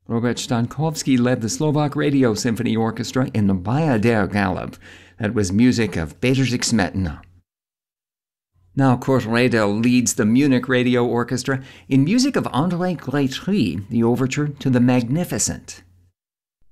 Robert Stankowski led the Slovak Radio Symphony Orchestra in the Baja der Galeb. That was music of Peter Smetana. Now Kurt Redel leads the Munich Radio Orchestra in music of André Grétry, the overture to The Magnificent.